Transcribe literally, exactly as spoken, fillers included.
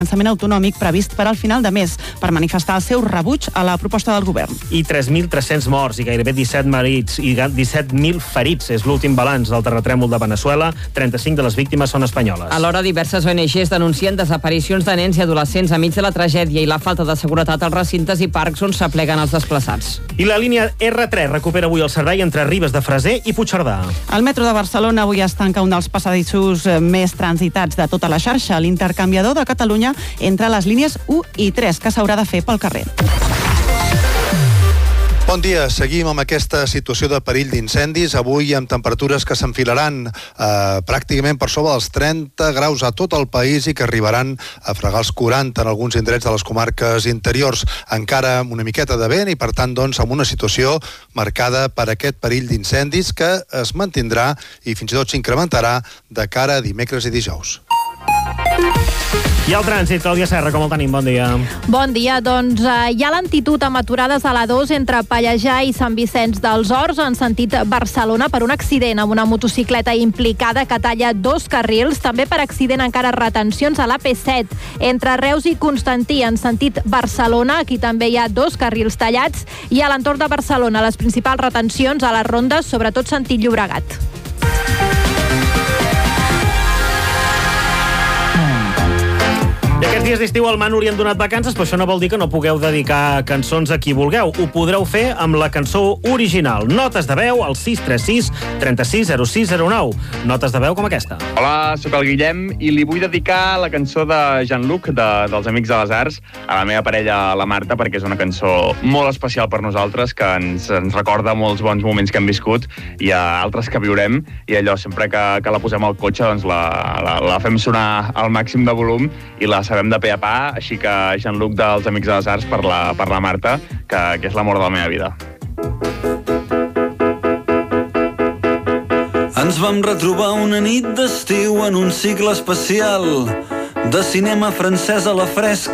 finançament autonòmic previst per al final de mes per manifestar el seu rebuig a la proposta del govern. I tres mil tres-cents morts i gairebé disset marits i disset mil ferits. És l'últim balanç del terratrèmol de Veneçuela. trenta-cinc de les víctimes són espanyoles. Alhora, diverses O N Ges denuncien desaparicions de nens i adolescents enmig de la tragèdia i la falta de seguretat als recintes i parcs on s'apleguen els desplaçats. I la línia erre tres recupera avui el servei entre Ribes de Freser i Puigcerdà. El metro de Barcelona avui es tanca un dels passadissos més transitats de tota la xarxa, l'intercanviador de Catalunya entre les línies u i tres, que s'haurà de fer pel carrer. Bon dia, seguim amb aquesta situació de perill d'incendis, avui amb temperatures que s'enfilaran eh, pràcticament per sobre dels trenta graus a tot el país i que arribaran a fregar els quaranta en alguns indrets de les comarques interiors, encara amb una miqueta de vent i per tant doncs amb una situació marcada per aquest perill d'incendis que es mantindrà i fins i tot s'incrementarà de cara a dimecres i dijous. I el trànsit, Clàudia Serra, com el tenim? Bon dia. Bon dia, doncs eh, hi ha lentitud amb aturades a la dos entre Pallejà i Sant Vicenç dels Horts en sentit Barcelona per un accident amb una motocicleta implicada que talla dos carrils, també per accident encara retencions a l'A P set entre Reus i Constantí en sentit Barcelona, aquí també hi ha dos carrils tallats, i a l'entorn de Barcelona les principals retencions a les rondes, sobretot sentit Llobregat. I aquests dies d'estiu al Manur hi han donat vacances, però això no vol dir que no pugueu dedicar cançons a qui vulgueu. Ho podreu fer amb la cançó original. Notes de veu al sis tres sis, trenta-sis, zero sis, zero nou. Notes de veu com aquesta. Hola, sóc el Guillem i li vull dedicar la cançó de Jean-Luc, de, dels Amics de les Arts, a la meva parella, la Marta, perquè és una cançó molt especial per nosaltres, que ens, ens recorda molts bons moments que hem viscut i a altres que viurem, i allò, sempre que, que la posem al cotxe, doncs la, la, la fem sonar al màxim de volum i la sabem de pe a pa, així que Jean-Luc dels Amics de les Arts per la, per la Marta, que, que és l'amor de la meva vida. Ens vam retrobar una nit d'estiu en un cicle especial de cinema francès a la fresca.